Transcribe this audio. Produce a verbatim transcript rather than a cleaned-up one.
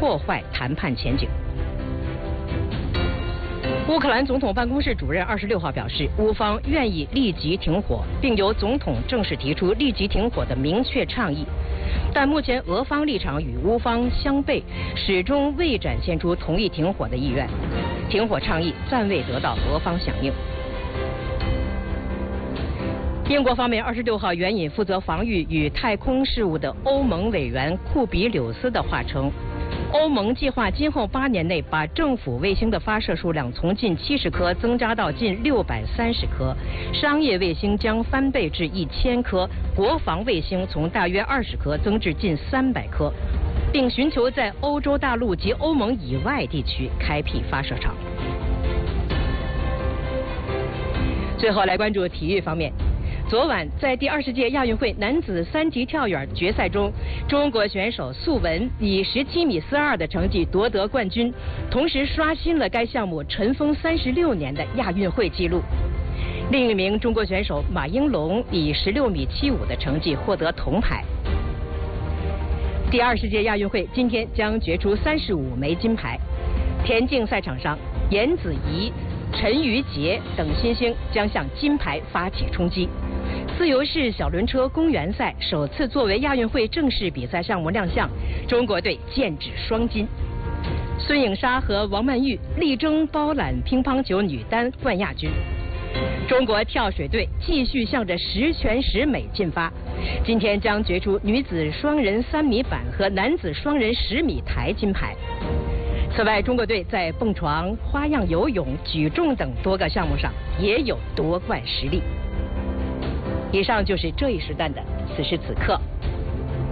破坏谈判前景。乌克兰总统办公室主任二十六号表示，乌方愿意立即停火，并由总统正式提出立即停火的明确倡议。但目前俄方立场与乌方相悖，始终未展现出同意停火的意愿。停火倡议暂未得到俄方响应。英国方面二十六号援引负责防御与太空事务的欧盟委员库比柳斯的话称，欧盟计划今后八年内把政府卫星的发射数量从近七十颗增加到近六百三十颗，商业卫星将翻倍至一千颗，国防卫星从大约二十颗增至近三百颗，并寻求在欧洲大陆及欧盟以外地区开辟发射场。最后来关注体育方面。昨晚在第二十届亚运会男子三级跳远决赛中，中国选手素文以十七米四二的成绩夺得冠军，同时刷新了该项目尘封三十六年的亚运会纪录。另一名中国选手马应龙以十六米七五的成绩获得铜牌。第二十届亚运会今天将决出三十五枚金牌。田径赛场上，严子怡、陈瑜杰等新星将向金牌发起冲击。自由式小轮车公园赛首次作为亚运会正式比赛项目亮相，中国队剑指双金。孙颖莎和王曼玉力争包揽乒乓球女单冠亚军。中国跳水队继续向着十全十美进发，今天将决出女子双人三米板和男子双人十米台金牌。此外，中国队在蹦床、花样游泳、举重等多个项目上也有夺冠实力。以上就是这一时段的此时此刻。